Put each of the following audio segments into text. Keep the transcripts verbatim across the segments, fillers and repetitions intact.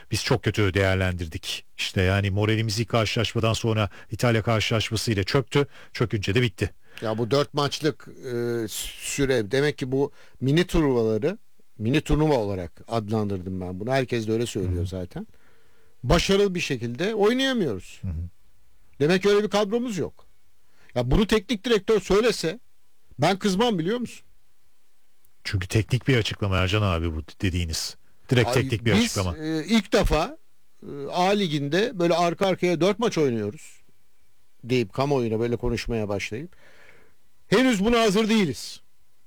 biz çok kötü değerlendirdik. İşte yani moralimiz ilk karşılaşmadan sonra İtalya karşılaşmasıyla çöktü. Çökünce de bitti. Ya bu dört maçlık e, süre demek ki bu mini turnuvaları mini turnuva olarak adlandırdım ben bunu. Herkes de öyle söylüyor Hı-hı. zaten. Başarılı bir şekilde oynayamıyoruz. Hı-hı. Demek ki öyle bir kadromuz yok. Ya bunu teknik direktör söylese ben kızmam, biliyor musun? Çünkü teknik bir açıklama Ercan abi bu dediğiniz. Direkt Ay, teknik bir biz açıklama. e, ilk defa e, A Ligi'nde böyle arka arkaya dört maç oynuyoruz deyip kamuoyuna böyle konuşmaya başlayıp henüz buna hazır değiliz.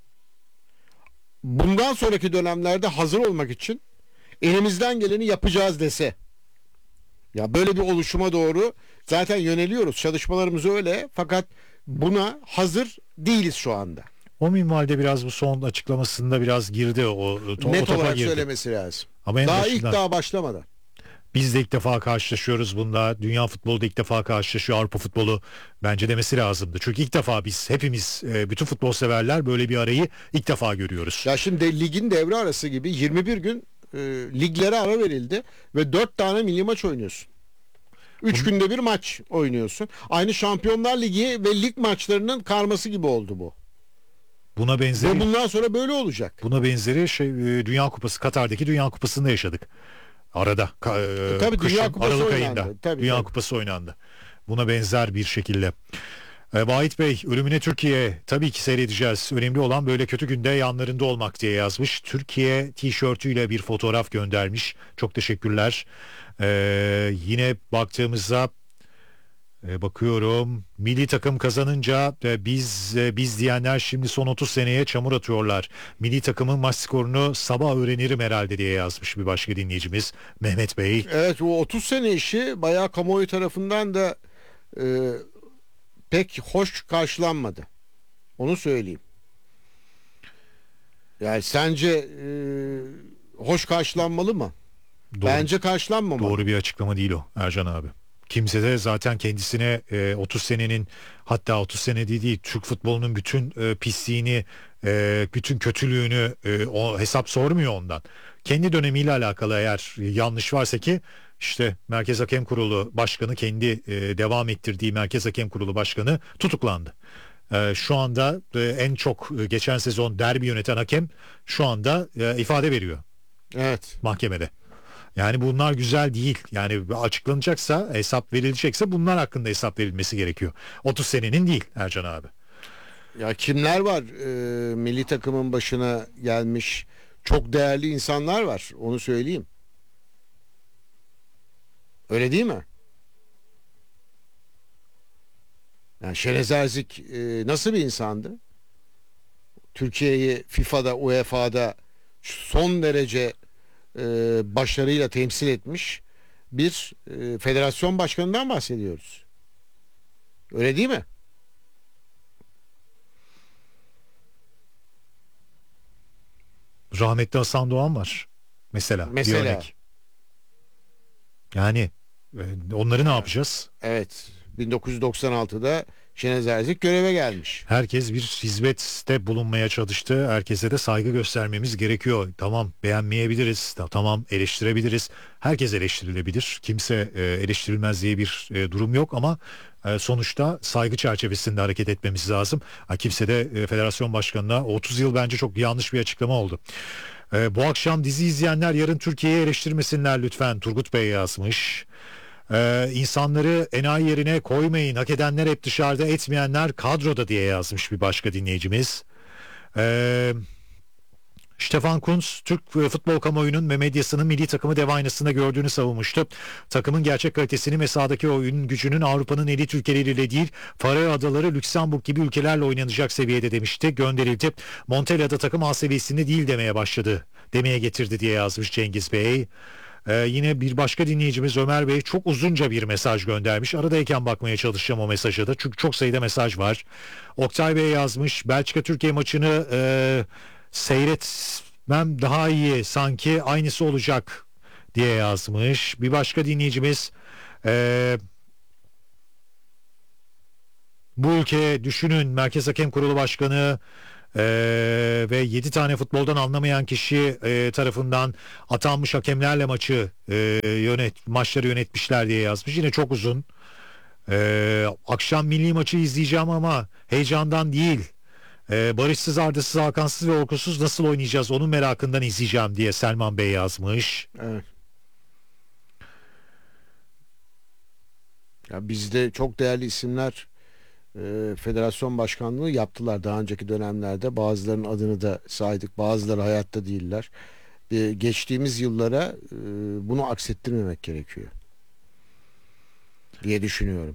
Bundan sonraki dönemlerde hazır olmak için elimizden geleni yapacağız dese. Ya böyle bir oluşuma doğru zaten yöneliyoruz. Çalışmalarımız öyle, fakat buna hazır değiliz şu anda. O minvalde biraz bu son açıklamasında biraz girdi o, to, Net o topa olarak girdi. söylemesi lazım. Ama en Daha başından, ilk daha başlamadan. biz de ilk defa karşılaşıyoruz bunda. Dünya futbolu da ilk defa karşılaşıyor. Avrupa futbolu bence demesi lazımdı. Çünkü ilk defa biz hepimiz e, bütün futbol severler böyle bir arayı ilk defa görüyoruz. Ya şimdi de, ligin devre arası gibi yirmi bir gün e, liglere ara verildi ve dört tane milli maç oynuyorsun. üç günde bir maç oynuyorsun. Aynı Şampiyonlar Ligi ve lig maçlarının karması gibi oldu bu. Buna benzeri Ve bundan sonra böyle olacak. buna benzeri şey e, Dünya Kupası, Katar'daki Dünya Kupası'nda yaşadık. Arada ka- E, e, tabii kışın, Dünya Kupası Aralık oynandı. ayında Tabii, Dünya tabii. Kupası oynandı. Buna benzer bir şekilde. E, Vahit Bey, ölümüne Türkiye, tabii ki seyredeceğiz. Önemli olan böyle kötü günde yanlarında olmak diye yazmış. Türkiye tişörtüyle bir fotoğraf göndermiş. Çok teşekkürler. E, yine baktığımızda e, bakıyorum, milli takım kazanınca e, biz e, biz diyenler şimdi son otuz seneye çamur atıyorlar. Milli takımın maç skorunu sabah öğrenirim herhalde diye yazmış bir başka dinleyicimiz Mehmet Bey. Evet, o otuz sene işi bayağı kamuoyu tarafından da e, pek hoş karşılanmadı. Onu söyleyeyim. Yani sence e, hoş karşılanmalı mı? Doğru, Bence karşılanmamalı. doğru bir açıklama değil o Ercan abi. Kimse de zaten kendisine e, otuz senenin, hatta otuz sene değil, değil Türk futbolunun bütün e, pisliğini, e, bütün kötülüğünü e, o hesap sormuyor ondan. Kendi dönemiyle alakalı eğer yanlış varsa, ki işte Merkez Hakem Kurulu Başkanı, kendi e, devam ettirdiği Merkez Hakem Kurulu Başkanı tutuklandı. E, şu anda e, en çok e, geçen sezon derbi yöneten hakem şu anda e, ifade veriyor Evet. mahkemede. Yani bunlar güzel değil. Yani açıklanacaksa, hesap verilecekse bunlar hakkında hesap verilmesi gerekiyor. otuz senenin değil Ercan abi. Ya kimler var e, milli takımın başına gelmiş çok değerli insanlar var, onu söyleyeyim. Öyle değil mi? Yani Şenez Erzik e, nasıl bir insandı? Türkiye'yi FIFA'da, U E F A'da son derece e, başarıyla temsil etmiş bir e, federasyon başkanından bahsediyoruz. Öyle değil mi? Rahmetli Hasan Doğan var mesela, bir Mesela. örnek. Yani e, onları ne yapacağız? Evet. bin dokuz yüz doksan altıda Şenez Erzik göreve gelmiş. Herkes bir hizmette bulunmaya çalıştı. Herkese de saygı göstermemiz gerekiyor. Tamam, beğenmeyebiliriz. Ta- Tamam, eleştirebiliriz. Herkes eleştirilebilir. Kimse e, eleştirilmez diye bir e, durum yok ama e, sonuçta saygı çerçevesinde hareket etmemiz lazım. Ha, kimse de e, federasyon başkanına otuz yıl bence çok yanlış bir açıklama oldu. E, bu akşam dizi izleyenler yarın Türkiye'yi eleştirmesinler lütfen. Turgut Bey yazmış. Ee, insanları enayi yerine koymayın. Hak edenler hep dışarıda, etmeyenler kadroda diye yazmış bir başka dinleyicimiz. Ee, Stefan Kuntz, Türk futbol kamuoyunun ve medyasının milli takımı dev aynasında gördüğünü savunmuştu. Takımın gerçek kalitesini ve sahadaki oyun gücünün Avrupa'nın elit ülkeleriyle değil, Faroe Adaları, Lüksemburg gibi ülkelerle oynanacak seviyede demişti. Gönderildi. Montella'da takım A seviyesinde değil demeye başladı. Demeye getirdi diye yazmış Cengiz Bey. Ee, yine bir başka dinleyicimiz Ömer Bey çok uzunca bir mesaj göndermiş. Aradayken bakmaya çalışacağım o mesaja da. Çünkü çok sayıda mesaj var. Oktay Bey yazmış. Belçika-Türkiye maçını e, seyretmem daha iyi. Sanki aynısı olacak diye yazmış. Bir başka dinleyicimiz e, bu ülke düşünün, Merkez Hakem Kurulu Başkanı e, ve yedi tane futboldan anlamayan kişi e, tarafından atanmış hakemlerle maçı e, yönet maçları yönetmişler diye yazmış. Yine çok uzun. E, akşam milli maçı izleyeceğim ama heyecandan değil. E, barışsız, ardısız, Hakansız ve Orkusuz nasıl oynayacağız onun merakından izleyeceğim diye Selman Bey yazmış. Evet. Ya bizde çok değerli isimler e, federasyon başkanlığı yaptılar daha önceki dönemlerde. Bazılarının adını da saydık. Bazıları hayatta değiller. E, geçtiğimiz yıllara e, bunu aksettirmemek gerekiyor diye düşünüyorum.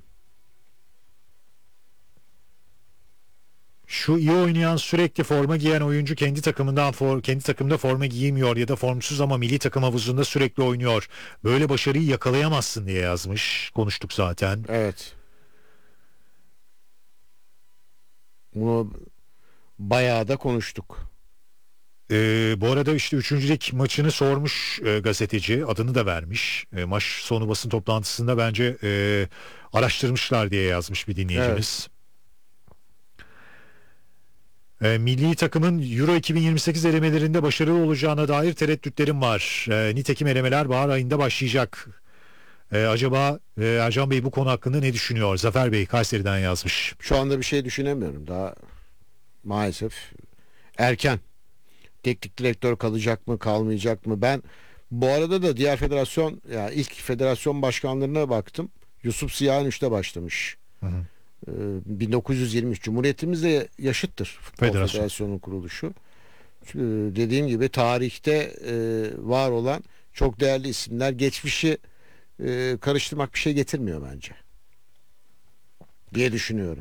Şu iyi oynayan, sürekli forma giyen oyuncu kendi takımından for, kendi takımda forma giymiyor ya da formsuz ama milli takım havuzunda sürekli oynuyor. Böyle başarıyı yakalayamazsın diye yazmış. Konuştuk zaten. Evet. Bunu bayağı da konuştuk. Ee, bu arada işte üçüncülük maçını sormuş e, gazeteci, adını da vermiş. E, maç sonu basın toplantısında bence e, araştırmışlar diye yazmış bir dinleyicimiz. E, milli takımın Euro iki bin yirmi sekiz elemelerinde başarılı olacağına dair tereddütlerim var. E, nitekim elemeler bahar ayında başlayacak. E, acaba e, Ercan Bey bu konu hakkında ne düşünüyor? Zafer Bey Kayseri'den yazmış. Şu anda bir şey düşünemiyorum. Daha maalesef erken. Teknik direktör kalacak mı, kalmayacak mı? Ben bu arada da diğer federasyon, ya yani ilk federasyon başkanlarına baktım. Yusuf Ziya üçte başlamış. Hı hı. Ee, bin dokuz yüz yirmi üç Cumhuriyetimizle yaşıttır Futbol Federasyon. Federasyonu'nun kuruluşu. Ee, dediğim gibi tarihte e, var olan çok değerli isimler, geçmişi e, karıştırmak bir şey getirmiyor bence diye düşünüyorum.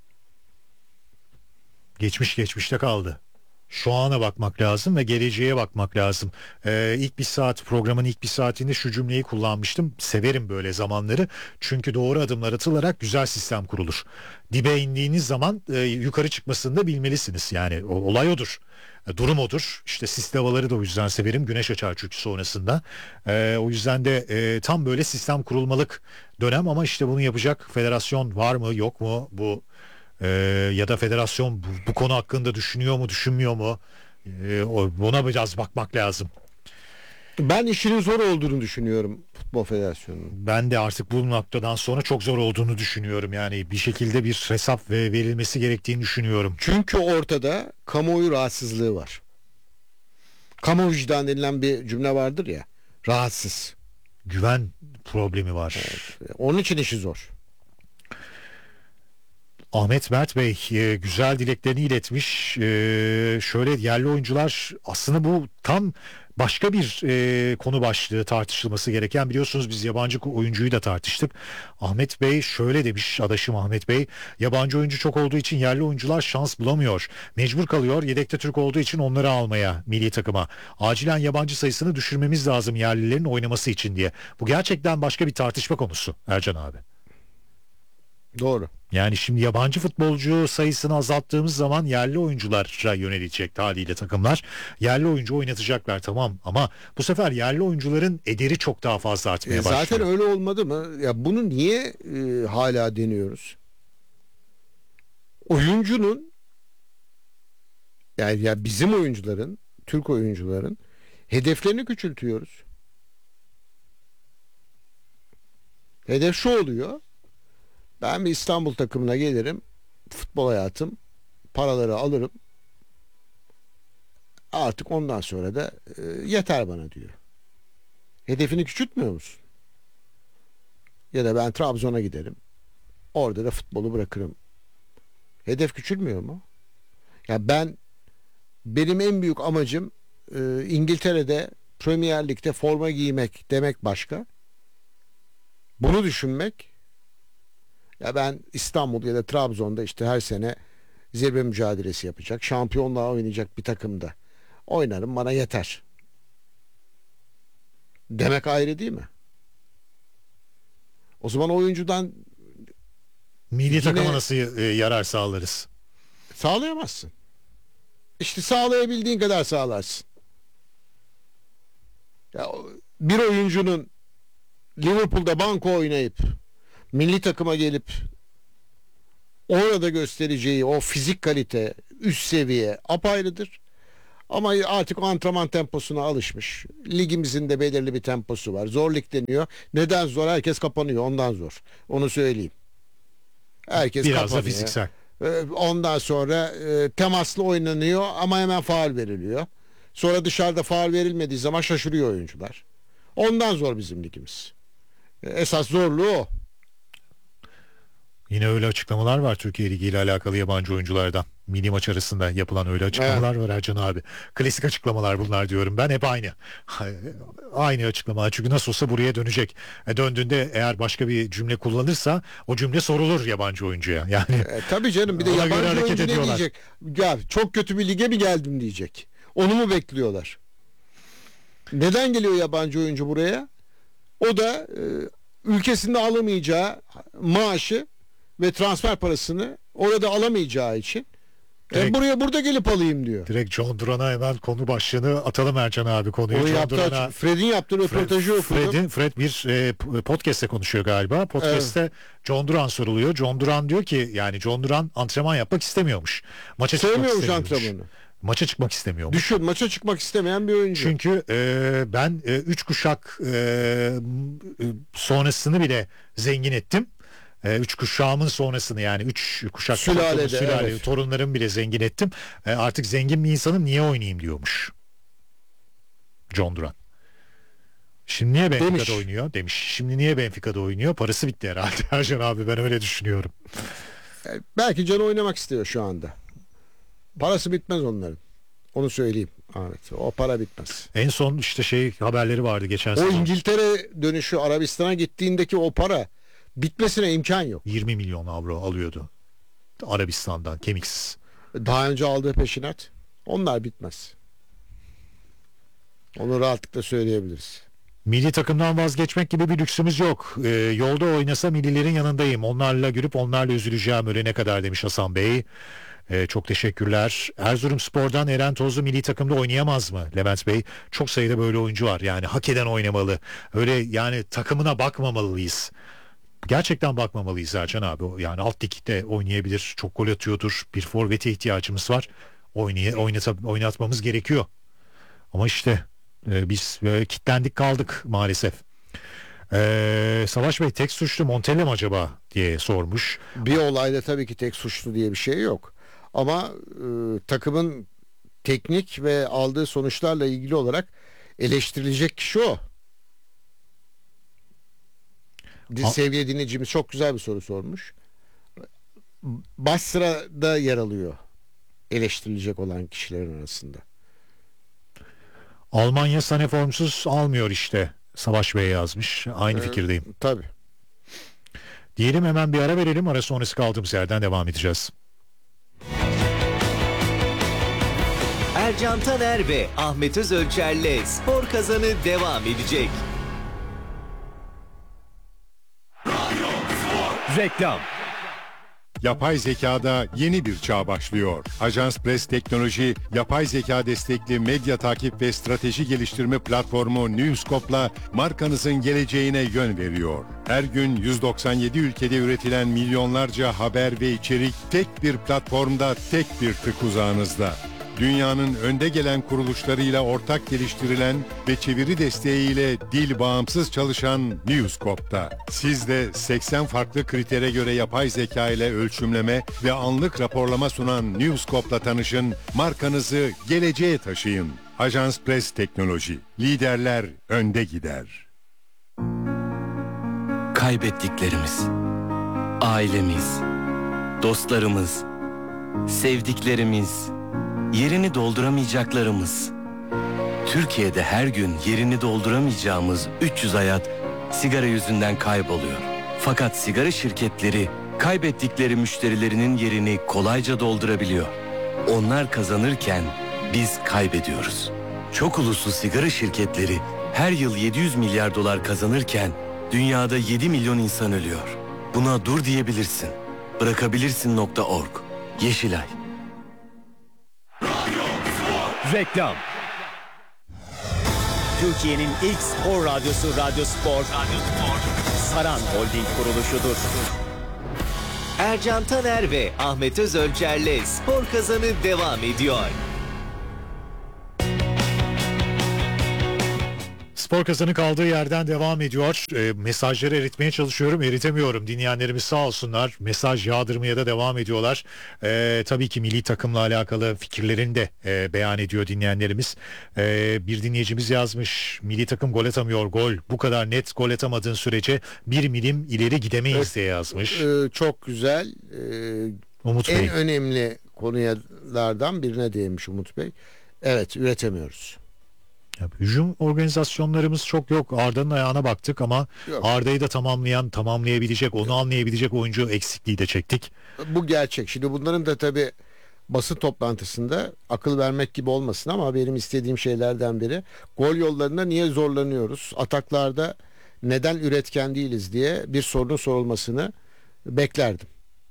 Geçmiş geçmişte kaldı. Şu ana bakmak lazım ve geleceğe bakmak lazım. Ee, ilk bir saat programın ilk bir saatinde şu cümleyi kullanmıştım. Severim böyle zamanları. Çünkü doğru adımlar atılarak güzel sistem kurulur. Dibe indiğiniz zaman e, yukarı çıkmasını da bilmelisiniz. Yani o, olay odur. E, durum odur. İşte sisli havaları da o yüzden severim. Güneş açar çünkü sonrasında. E, o yüzden de e, tam böyle sistem kurulmalık dönem ama işte bunu yapacak federasyon var mı yok mu bu Ee, ya da federasyon bu, bu konu hakkında düşünüyor mu düşünmüyor mu ee, ona biraz bakmak lazım. Ben işinin zor olduğunu düşünüyorum Futbol Federasyonu'nun. Ben de artık bu noktadan sonra çok zor olduğunu düşünüyorum, yani bir şekilde bir hesap ve verilmesi gerektiğini düşünüyorum. Çünkü ortada kamuoyu rahatsızlığı var. Kamu vicdanı denilen bir cümle vardır ya. Rahatsız. Güven problemi var. Evet. Onun için işi zor. Ahmet Mert Bey e, güzel dileklerini iletmiş. E, şöyle yerli oyuncular aslında bu tam başka bir e, konu başlığı tartışılması gereken, biliyorsunuz biz yabancı oyuncuyu da tartıştık. Ahmet Bey şöyle demiş, adaşım Ahmet Bey, yabancı oyuncu çok olduğu için yerli oyuncular şans bulamıyor. Mecbur kalıyor yedekte Türk olduğu için onları almaya milli takıma. Acilen yabancı sayısını düşürmemiz lazım yerlilerin oynaması için diye. Bu gerçekten başka bir tartışma konusu Ercan abi. Doğru. Yani şimdi yabancı futbolcu sayısını azalttığımız zaman yerli oyunculara yönelecek haliyle takımlar. Yerli oyuncu oynatacaklar, tamam, ama bu sefer yerli oyuncuların ederi çok daha fazla artmaya E, başlıyor. zaten öyle olmadı mı? Ya bunu niye e, hala deniyoruz? Oyuncunun, yani ya bizim oyuncuların, Türk oyuncuların hedeflerini küçültüyoruz. Hedef şu oluyor. Ben bir İstanbul takımına gelirim. Futbol hayatım. Paraları alırım. Artık ondan sonra da e, yeter bana diyor. Hedefini küçültmüyor musun? Ya da ben Trabzon'a giderim. Orada da futbolu bırakırım. Hedef küçülmüyor mu? Ya ben benim en büyük amacım e, İngiltere'de Premier Lig'de forma giymek demek başka. Bunu düşünmek. Ya ben İstanbul ya da Trabzon'da işte her sene zirve mücadelesi yapacak, şampiyonluğa oynayacak bir takımda oynarım, bana yeter demek ayrı değil mi? O zaman oyuncudan Milli yine takıma nasıl e, yarar sağlarız? sağlayamazsın. İşte sağlayabildiğin kadar sağlarsın. Ya bir oyuncunun Liverpool'da banko oynayıp milli takıma gelip orada göstereceği o fizik kalite, üst seviye apayrıdır. Ama artık o antrenman temposuna alışmış. Ligimizin de belirli bir temposu var. Zor lig deniyor. Neden zor? Herkes kapanıyor. Ondan zor. Onu söyleyeyim. Herkes Biraz kapanıyor. da fiziksel. Ee, Ondan sonra e, temaslı oynanıyor ama hemen faul veriliyor. Sonra dışarıda faul verilmediği zaman şaşırıyor oyuncular. Ondan zor bizim ligimiz. E, Esas zorluğu o. Yine öyle açıklamalar var Türkiye Ligi ile alakalı yabancı oyunculardan. Milli maç arasında yapılan öyle açıklamalar var Ercan abi. Klasik açıklamalar bunlar diyorum ben, hep aynı. Aynı açıklamalar, çünkü nasıl olsa buraya dönecek. E döndüğünde eğer başka bir cümle kullanırsa o cümle sorulur yabancı oyuncuya. Yani E, tabii canım, bir de ona göre yabancı hareket oyuncu ne ediyorlar. diyecek? Ya çok kötü bir lige mi geldim diyecek. Onu mu bekliyorlar? Neden geliyor yabancı oyuncu buraya? O da e, ülkesinde alamayacağı maaşı ve transfer parasını orada alamayacağı için e, Direkt- buraya burada gelip alayım diyor. direkt John Duran'a hemen konu başlığını atalım Ercan abi, konuyu. O John yaptı, Duran'a- Fred'in yaptığı röportajı Fred, okudum. Fred'in, Fred bir e, podcast'te konuşuyor galiba. Podcast'te John Duran soruluyor. John Duran diyor ki yani John Duran antrenman yapmak istemiyormuş. Maça çıkmak Sevmiyormuş istemiyormuş. antrenmanı. Maça çıkmak istemiyormuş. Düşün, maça çıkmak istemeyen bir oyuncu. Çünkü e, ben e, üç kuşak e, m- sonrasını bile zengin ettim. E, üç kuşağımın sonrasını, yani üç kuşak Sülalede, sülale, evet. torunlarımı bile zengin ettim. E, artık zengin bir insanım, niye oynayayım diyormuş John Duran. Şimdi niye Benfica'da Demiş. oynuyor demiş. Şimdi niye Benfica'da oynuyor? Parası bitti herhalde Ercan abi, ben öyle düşünüyorum. E, belki canı oynamak istiyor şu anda. Parası bitmez onların. Onu söyleyeyim Ahmet. O para bitmez. En son işte şey haberleri vardı geçen O sezon. İngiltere dönüşü, Arabistan'a gittiğindeki o para bitmesine imkan yok. yirmi milyon avro alıyordu Arabistan'dan kemiksiz. Daha önce aldığı peşinat, onlar bitmez. Onu rahatlıkla söyleyebiliriz. Milli takımdan vazgeçmek gibi bir lüksümüz yok. Ee, yolda oynasa millilerin yanındayım. Onlarla gülüp onlarla üzüleceğim ölene kadar demiş Hasan Bey. Ee, çok teşekkürler. Erzurumspor'dan Eren Tozlu milli takımda oynayamaz mı Levent Bey? Çok sayıda böyle oyuncu var. Yani hak eden oynamalı. Öyle yani takımına bakmamalıyız. Gerçekten bakmamalıyız Ercan abi. O yani alt ligde oynayabilir. Çok gol atıyordur. Bir forvete ihtiyacımız var. Oynay oynata oynatmamız gerekiyor. Ama işte e, biz e, kilitlendik kaldık maalesef. E, Savaş Bey, tek suçlu Montella mı acaba diye sormuş. Bir olayda tabii ki tek suçlu diye bir şey yok. Ama e, takımın teknik ve aldığı sonuçlarla ilgili olarak eleştirilecek kişi o. Ha- Sevgili dinleyicimiz çok güzel bir soru sormuş. Baş sırada yer alıyor eleştirilecek olan kişilerin arasında. Almanya sahne formsuz almıyor işte. Savaş Bey yazmış. Aynı fikirdeyim. Tabii. Diyelim, hemen bir ara verelim. Ara sonrası kaldığımız yerden devam edeceğiz. Ercan Taner ve Ahmet Özölçer'le Spor Kazanı devam edecek. Reklam. Yapay zekada yeni bir çağ başlıyor. Ajans Press Teknoloji, yapay zeka destekli medya takip ve strateji geliştirme platformu Newscope'la markanızın geleceğine yön veriyor. Her gün yüz doksan yedi ülkede üretilen milyonlarca haber ve içerik tek bir platformda, tek bir tık uzağınızda. Dünyanın önde gelen kuruluşlarıyla ortak geliştirilen ve çeviri desteğiyle dil bağımsız çalışan Newscope'da. Siz de seksen farklı kritere göre yapay zeka ile ölçümleme ve anlık raporlama sunan Newscope'la tanışın, markanızı geleceğe taşıyın. Ajans Press Teknoloji, liderler önde gider. Kaybettiklerimiz, ailemiz, dostlarımız, sevdiklerimiz, yerini dolduramayacaklarımız. Türkiye'de her gün yerini dolduramayacağımız üç yüz hayat sigara yüzünden kayboluyor. Fakat sigara şirketleri kaybettikleri müşterilerinin yerini kolayca doldurabiliyor. Onlar kazanırken biz kaybediyoruz. Çok uluslu sigara şirketleri her yıl yedi yüz milyar dolar kazanırken dünyada yedi milyon insan ölüyor. Buna dur diyebilirsin. Bırakabilirsin nokta org. Yeşilay. Reklam. Türkiye'nin ilk spor radyosu Radyo Spor, Radyo Spor, Saran Holding kuruluşudur. Ercan Taner ve Ahmet Özölçer'le Spor Kazanı devam ediyor. Spor Kazanı kaldığı yerden devam ediyor. E, mesajları eritmeye çalışıyorum, eritemiyorum. Dinleyenlerimiz sağ olsunlar. Mesaj yağdırmaya da devam ediyorlar. E, tabii ki milli takımla alakalı fikirlerini de e, beyan ediyor dinleyenlerimiz. E, bir dinleyicimiz yazmış. Milli takım gol atamıyor, gol. Bu kadar net gol atamadığın sürece bir milim ileri gidemeyiz Evet. diye yazmış. Ee, çok güzel. Ee, Umut en Bey. önemli konulardan birine değinmiş Umut Bey. Evet, üretemiyoruz. Ya, hücum organizasyonlarımız çok yok. Arda'nın ayağına baktık ama Yok. Arda'yı da tamamlayan, tamamlayabilecek, onu anlayabilecek oyuncu eksikliği de çektik. Bu gerçek. Şimdi bunların da tabii basın toplantısında akıl vermek gibi olmasın ama benim istediğim şeylerden biri gol yollarında niye zorlanıyoruz? Ataklarda neden üretken değiliz diye bir sorunun sorulmasını beklerdim.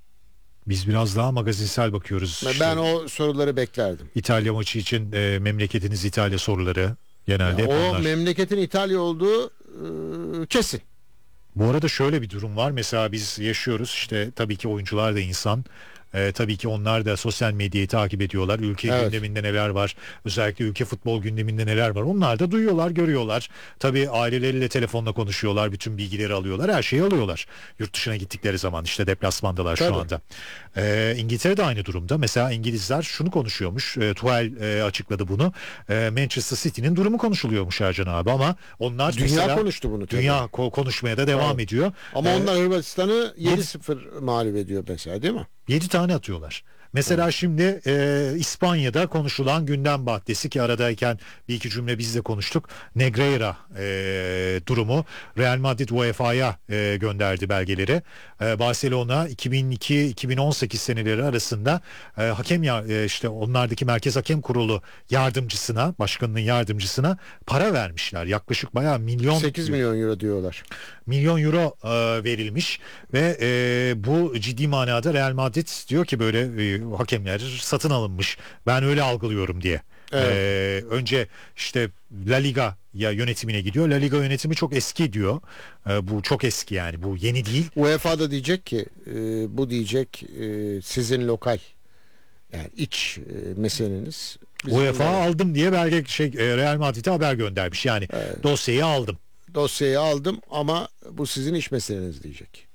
Biz biraz daha magazinsel bakıyoruz. Ben İşte o soruları beklerdim. İtalya maçı için e, memleketiniz İtalya soruları genelde hep O onlar. memleketin İtalya olduğu e, kesin. Bu arada şöyle bir durum var. Mesela biz yaşıyoruz işte, tabii ki oyuncular da insan. Ee, tabii ki onlar da sosyal medyayı takip ediyorlar. Ülke Evet. gündeminde neler var? Özellikle ülke futbol gündeminde neler var? Onlar da duyuyorlar, görüyorlar. Tabii aileleriyle telefonla konuşuyorlar. Bütün bilgileri alıyorlar. Her şeyi alıyorlar. Yurt dışına gittikleri zaman işte deplasmandalar Tabii. şu anda. Ee, İngiltere de aynı durumda. Mesela İngilizler şunu konuşuyormuş. E, Tuchel e, açıkladı bunu. E, Manchester City'nin durumu konuşuluyormuş Ercan abi, ama onlar Dünya mesela, konuştu bunu tabii. dünya ko- konuşmaya da devam Evet. ediyor. Ama Ee, onlar Hırvatistan'ı yedi sıfır mağlup ediyor mesela, değil mi? yedi tane atıyorlar. Mesela şimdi e, İspanya'da konuşulan gündem maddesi, ki aradayken bir iki cümle biz de konuştuk. Negreira e, durumu. Real Madrid U E F A'ya e, gönderdi belgeleri. E, Barcelona iki bin iki iki bin on sekiz seneleri arasında e, hakem ya e, işte onlardaki Merkez Hakem Kurulu yardımcısına, başkanının yardımcısına para vermişler. Yaklaşık bayağı milyon sekiz milyon euro diyorlar. milyon euro e, verilmiş ve e, bu ciddi manada Real Madrid diyor ki böyle e, hakemler satın alınmış. Ben öyle algılıyorum diye. Evet. E, önce işte La Liga ya yönetimine gidiyor. La Liga yönetimi çok eski diyor. E, bu çok eski, yani bu yeni değil. UEFA da diyecek ki e, bu diyecek e, sizin lokal, yani iç e, meseleniz. Biz UEFA bunları- aldım diye belge şey e, Real Madrid'e haber göndermiş. Yani dosyayı aldım. dosyayı aldım ama bu sizin iş meseleniz diyecek.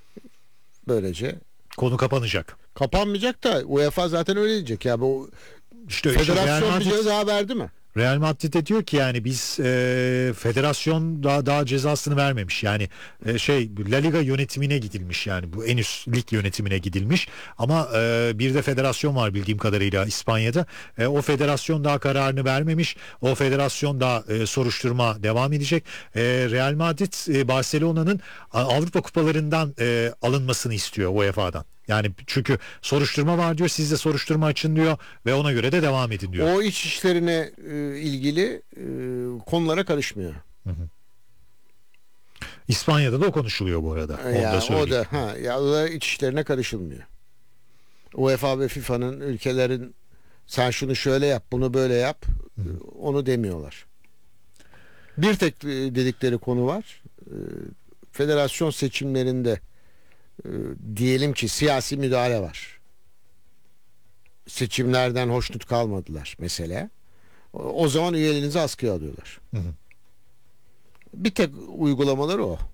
Böylece Konu kapanacak. kapanmayacak da UEFA zaten öyle diyecek. Ya bu İşte, işte Real federasyon bir Madrid, ceza verdi mi? Real Madrid de diyor ki yani biz e, federasyon daha daha cezasını vermemiş. Yani e, şey La Liga yönetimine gidilmiş, yani bu en üst lig yönetimine gidilmiş. Ama e, bir de federasyon var bildiğim kadarıyla İspanya'da. E, o federasyon daha kararını vermemiş. O federasyon daha e, soruşturma devam edecek. E, Real Madrid e, Barcelona'nın A- Avrupa kupalarından e, alınmasını istiyor U E F A'dan. Yani çünkü soruşturma var diyor, siz de soruşturma açın diyor ve ona göre de devam edin diyor. O iç işlerine e, ilgili e, konulara karışmıyor. İspanya'da da o konuşuluyor bu arada. Onu Ya da o söyleyeyim. da ha ya o da iç işlerine karışılmıyor. UEFA ve FIFA'nın, ülkelerin sen şunu şöyle yap, bunu böyle yap, onu demiyorlar. Bir tek e, dedikleri konu var. E, Federasyon seçimlerinde e, diyelim ki siyasi müdahale var. Seçimlerden hoşnut kalmadılar mesela. O, o zaman üyelerinizi askıya alıyorlar. Hı hı. Bir tek uygulamaları o.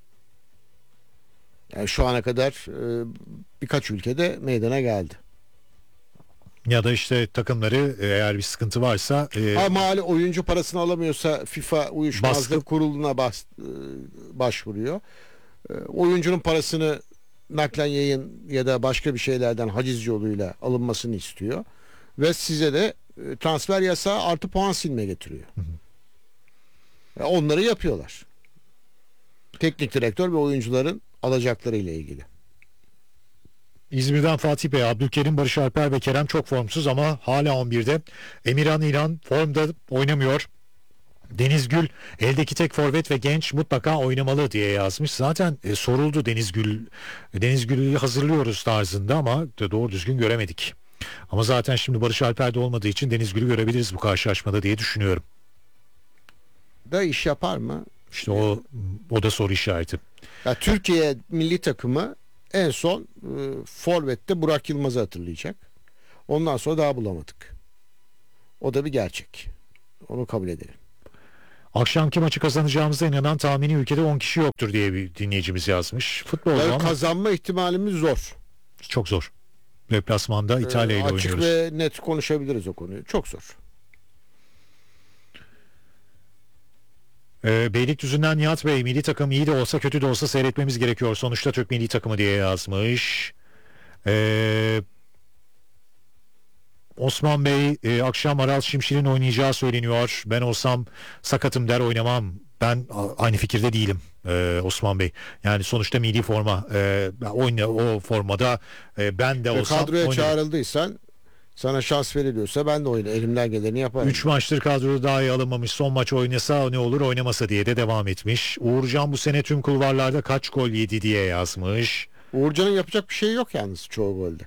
Yani şu ana kadar e, birkaç ülkede meydana geldi. Ya da işte takımları eğer bir sıkıntı varsa e, Ama hali oyuncu parasını alamıyorsa FIFA uyuşmazlık Baskı. kuruluna bas, e, başvuruyor. E, oyuncunun parasını naklen yayın ya da başka bir şeylerden haciz yoluyla alınmasını istiyor. Ve size de e, transfer yasağı artı puan silme getiriyor. E, onları yapıyorlar. Teknik direktör ve oyuncuların alacakları ile ilgili. İzmir'den Fatih Bey, Abdülkerim, Barış Alper ve Kerem çok formsuz ama hala on birde. Emirhan İlhan formda oynamıyor. Deniz Gül eldeki tek forvet ve genç, mutlaka oynamalı diye yazmış. Zaten e, soruldu Deniz Gül. Deniz Gül'ü hazırlıyoruz tarzında ama doğru düzgün göremedik. Ama zaten şimdi Barış Alper'de olmadığı için Deniz Gül'ü görebiliriz bu karşılaşmada diye düşünüyorum. Da iş yapar mı? İşte o o da soru işareti. Ya Türkiye milli takımı En son e, Forvet'te Burak Yılmaz'ı hatırlayacak. Ondan sonra daha bulamadık. O da bir gerçek. Onu kabul edelim. Akşamki maçı kazanacağımıza inanan tahmini ülkede on kişi yoktur diye bir dinleyicimiz yazmış. Futbol Yani ama kazanma ihtimalimiz zor. çok zor. Deplasmanda İtalya ile Ee, açık oynuyoruz. ve net konuşabiliriz o konuyu. Çok zor. Ee, Beylikdüzü'nden Nihat Bey, milli takım iyi de olsa kötü de olsa seyretmemiz gerekiyor. Sonuçta Türk milli takımı diye yazmış. Ee, Osman Bey, e, akşam Aral Şimşir'in oynayacağı söyleniyor. Ben olsam sakatım der oynamam. Ben a- aynı fikirde değilim e, Osman Bey. Yani sonuçta milli forma e, oyna, o formada e, ben de Ve olsam kadroya oynarım. çağrıldıysan, sana şans veriliyorsa ben de oyna. Elimden geleni yaparım. Üç maçtır kadroda dahi alınmamış, son maç oynasa ne olur oynamasa diye de devam etmiş. Uğurcan bu sene tüm kulvarlarda kaç gol yedi diye yazmış. Uğurcan'ın yapacak bir şey yok yalnız çoğu golde.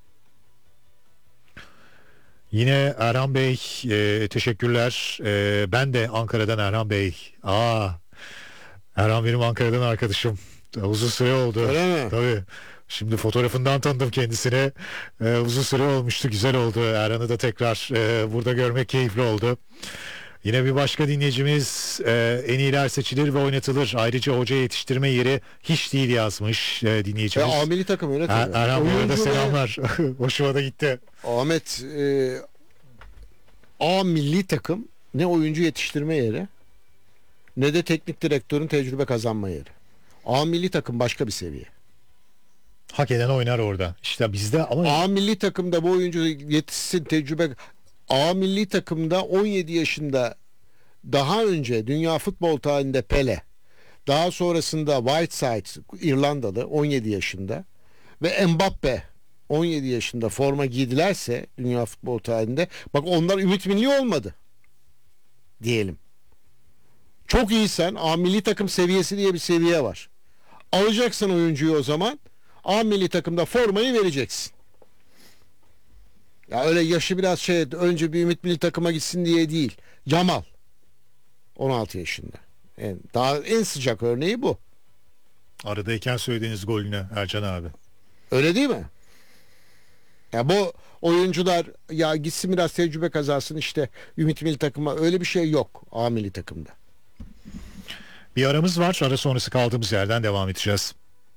Yine Erhan Bey, e, teşekkürler. E, ben de Ankara'dan Erhan Bey. Aa, Erhan benim Ankara'dan arkadaşım. Uzun süre oldu. Öyle mi? Tabii. Şimdi fotoğrafından tanıdım kendisini. E, uzun süre olmuştu. Güzel oldu. Erhan'ı da tekrar e, burada görmek keyifli oldu. Yine bir başka dinleyicimiz e, en iyiler seçilir ve oynatılır. Ayrıca hoca yetiştirme yeri hiç değil yazmış e, Ve dinleyicimiz. A milli takım öyle Er, tabii. Erhan bu arada Oyuncu ve- selamlar. Hoşuma da gitti. Ahmet, e, A milli takım ne oyuncu yetiştirme yeri ne de teknik direktörün tecrübe kazanma yeri. A milli takım başka bir seviye. Hak eden oynar orada. İşte bizde ama A milli takımda bu oyuncu yetişsin, tecrübe. A milli takımda on yedi yaşında, daha önce dünya futbol tarihinde Pele, daha sonrasında Whiteside İrlandalı on yedi yaşında ve Mbappe on yedi yaşında forma giydilerse dünya futbol tarihinde, bak onlar Ümit Milli olmadı diyelim. Çok iyisen A milli takım seviyesi diye bir seviye var. Alacaksın oyuncuyu, o zaman A milli takımda formayı vereceksin. Ya öyle yaşı biraz şey, önce bir Ümit milli takıma gitsin diye değil. Yamal on altı yaşında. En, daha en sıcak örneği bu. aradayken söylediğiniz golünü Ercan abi. Öyle değil mi? Ya bu oyuncular ya gitsin biraz tecrübe kazansın işte Ümit milli takıma, öyle bir şey yok A milli takımda. Bir aramız var. Ara sonrası kaldığımız yerden devam edeceğiz.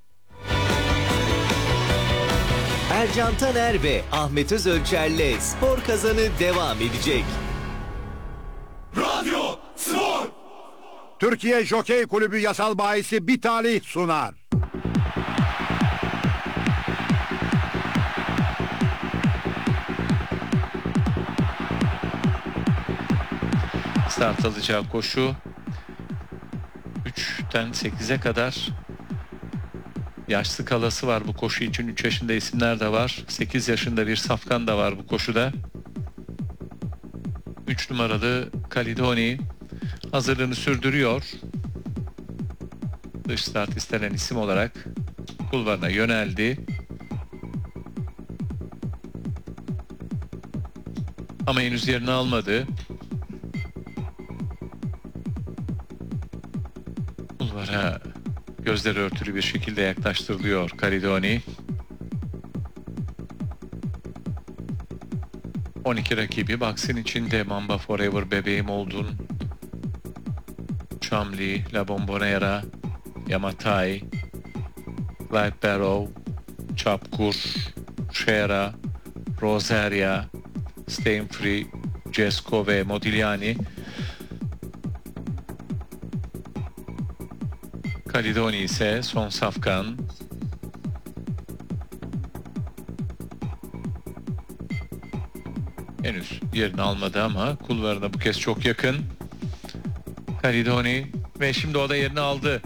Ercan Taner ve Ahmet Özölçer'le Spor Kazanı devam edecek. Türkiye Jokey Kulübü yasal bahisi bir talih sunar. Start alacağı koşu üçten sekize kadar yaş skalası var bu koşu için. Üç yaşında isimler de var. sekiz yaşında bir safkan da var bu koşuda. üç numaralı Kalidoni hazırlığını sürdürüyor. Dış start istenen isim olarak kulvarına yöneldi. Ama henüz yerini almadı. Kulvara gözleri örtülü bir şekilde yaklaştırılıyor Kalidoni. on iki rakibi box'ın içinde Mamba Forever, Bebeğim Oldun, Chumley, La Bombonera, Yamatai, White Barrow, Çapkur, Shera, Rosaria, Staying Free, Jesko ve Modigliani. Kalidoni ise son safkan. Henüz yerini almadı ama kulvarına bu kez çok yakın. Kalidoni ve şimdi o da yerini aldı.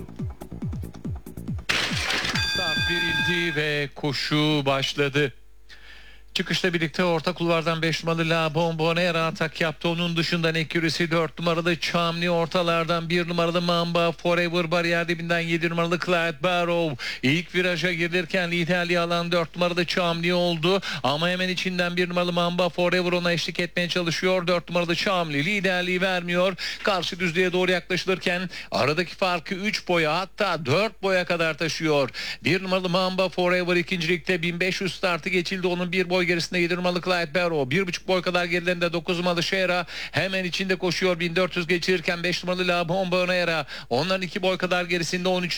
Start verildi ve koşu başladı. Çıkışla birlikte orta kulvardan beş numaralı La Bombonera atak yaptı. Onun dışında Nekürisi dört numaralı Chamni, ortalardan bir numaralı Mamba Forever, bariyer dibinden yedi numaralı Clyde Barrow. İlk viraja girilirken liderliği alan dört numaralı Chamni oldu. Ama hemen içinden bir numaralı Mamba Forever ona eşlik etmeye çalışıyor. dört numaralı Chamni liderliği vermiyor. Karşı düzlüğe doğru yaklaşılırken aradaki farkı üç boya, hatta dört boya kadar taşıyor. bir numaralı Mamba Forever ikincilikte bin beş yüz startı geçildi. Onun bir boy gerisinde yedi numaralı Clyde Barrow. bir buçuk boy kadar gerilerinde dokuz numaralı Shera hemen içinde koşuyor. bin dört yüz geçirirken beş numaralı La Bombonera. Onların iki boy kadar gerisinde on üç